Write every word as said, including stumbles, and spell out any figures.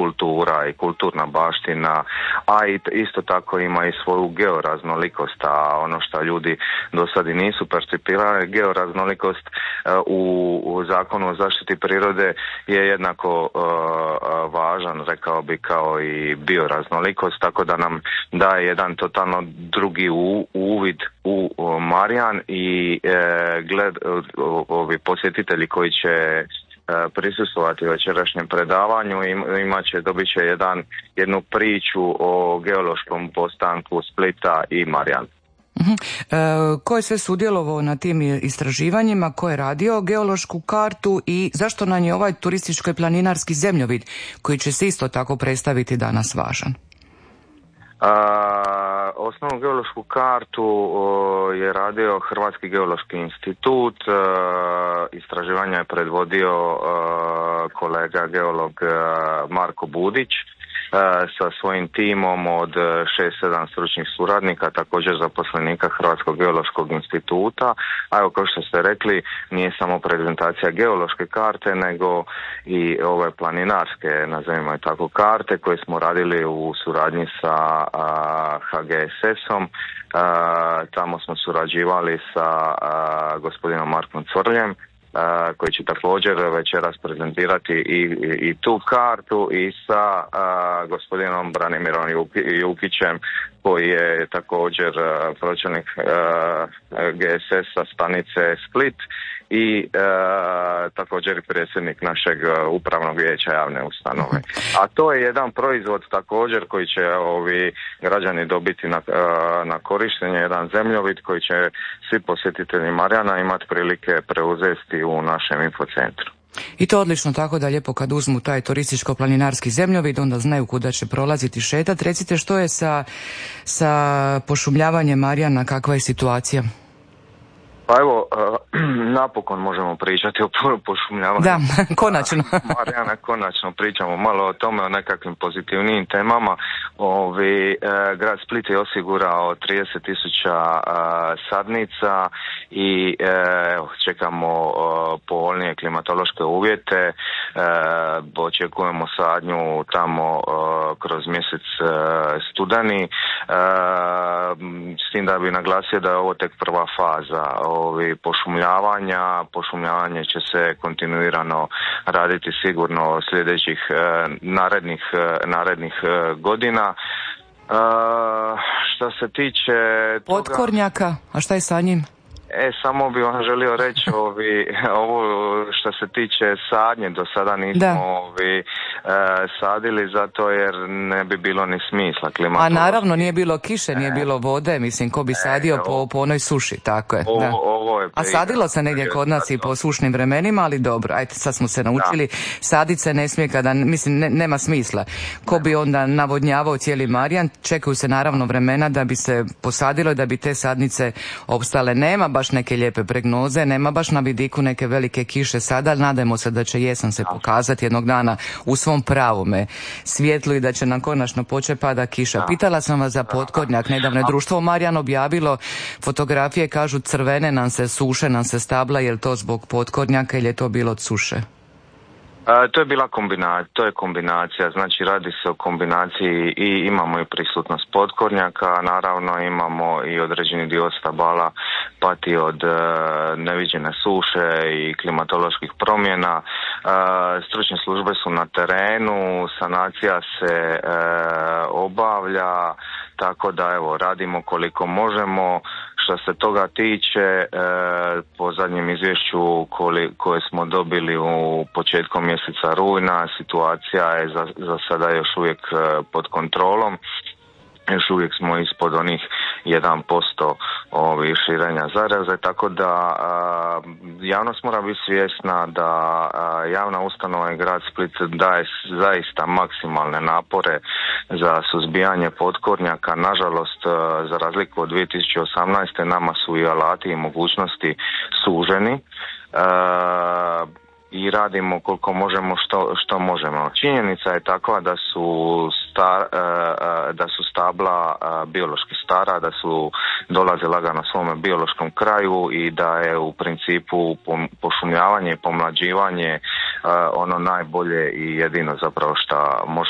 kultura i kulturna baština, a i isto tako ima i svoju georaznolikost, a ono što ljudi do sad i nisu percipirali, georaznolikost u, u zakonu o zaštiti prirode je jednako uh, važan, rekao bi, kao i bioraznolikost, tako da nam daje jedan totalno drugi u, uvid u uh, Marjan i uh, gled, uh, ovi posjetitelji koji će prisustvovati večerašnjem predavanju i imat će, dobit će jedan, jednu priču o geološkom postanku Splita i Marjana. Uh-huh. E, ko je sve sudjelovao na tim istraživanjima, ko je radio geološku kartu i zašto nam je ovaj turističko i planinarski zemljovid koji će se isto tako predstaviti danas važan? A, osnovnu geološku kartu o, je radio Hrvatski geološki institut, a, istraživanje je predvodio a, kolega geolog a, Marko Budić a, sa svojim timom od šest sedam stručnih suradnika, također zaposlenika Hrvatskog geološkog instituta. A evo, kao što ste rekli, nije samo prezentacija geološke karte, nego i ove planinarske, nazovimo je tako, karte koje smo radili u suradnji sa a, H G S S-om. A, tamo smo surađivali sa a, gospodinom Markom Cvrljem, Uh, koji će također večeras prezentirati i, i, i tu kartu, i sa uh, gospodinom Branimirom Juki, Jukićem, koji je također uh, pročelnik uh, G S S-a stanice Split i uh, također i predsjednik našeg uh, upravnog vijeća javne ustanove. A to je jedan proizvod također koji će ovi građani dobiti na, uh, na korištenje, jedan zemljovid koji će svi posjetitelji Marjana imati prilike preuzeti u našem infocentru. I to odlično, tako da lijepo kad uzmu taj turističko-planinarski zemljovid, onda znaju kuda će prolaziti, šetati. Recite, što je sa, sa pošumljavanjem Marjana, kakva je situacija? Pa evo, napokon možemo pričati o pošumljavanju. Da, konačno. Marjana, konačno pričamo malo o tome, o nekakvim pozitivnijim temama. Ovi, eh, grad Split je osigurao trideset tisuća eh, sadnica i eh, čekamo eh, povoljnije klimatološke uvjete. Eh, očekujemo sadnju tamo eh, kroz mjesec eh, studeni. Eh, s tim da bi naglasio da je ovo tek prva faza ovi pošumljavanja. Pošumljavanje će se kontinuirano raditi sigurno sljedećih e, narednih, e, narednih e, godina. E, što se tiče toga, potkornjaka, a šta je sa njim? E, samo bih vam želio reći ovi, ovo što se tiče sadnje, do sada nismo ovi, e, sadili zato jer ne bi bilo ni smisla. A naravno nije bilo kiše, nije bilo vode, mislim, ko bi sadio e, po, po onoj suši, tako je. Ovo, da. ovo je A sadilo se negdje kod nas i po sušnim vremenima, ali dobro, ajde, sad smo se naučili, da. Sadit se ne smije kada, mislim, ne, nema smisla. Ko bi onda navodnjavao cijeli Marjan, čekaju se naravno vremena da bi se posadilo i da bi te sadnice opstale. Nema baš neke lijepe prognoze, nema baš na vidiku neke velike kiše sada, nadajmo se da će jesen se pokazati jednog dana u svom pravome svjetlu i da će nam konačno početi pada kiša. Pitala sam vas za potkornjak, nedavno je društvo Marjan objavilo fotografije, kažu crvene nam se, suše nam se stabla, je li to zbog potkornjaka ili je to bilo od suše? E, to je bila kombinacija, to je kombinacija, znači radi se o kombinaciji i imamo i prisutnost potkornjaka, naravno imamo i određeni dio stabala pati od e, neviđene suše i klimatoloških promjena. E, stručne službe su na terenu, sanacija se e, obavlja, tako da evo radimo koliko možemo. Što se toga tiče, e, po zadnjem izvješću koli, koje smo dobili u početkom mjeseca rujna, situacija je za, za sada još uvijek e, pod kontrolom. Još uvijek smo ispod onih jedan posto ovih širenja zaraze, tako da a, javnost mora biti svjesna da a, javna ustanova i grad Split daje zaista maksimalne napore za suzbijanje potkornjaka. Nažalost, a, za razliku od dvije tisuće osamnaeste nama su i alati i mogućnosti suženi. A, i radimo koliko možemo što, što možemo. Činjenica je takva da su, star, da su stabla biološki stara, da su dolaze lagano svome biološkom kraju i da je u principu pošumljavanje i pomlađivanje ono najbolje i jedino zapravo što može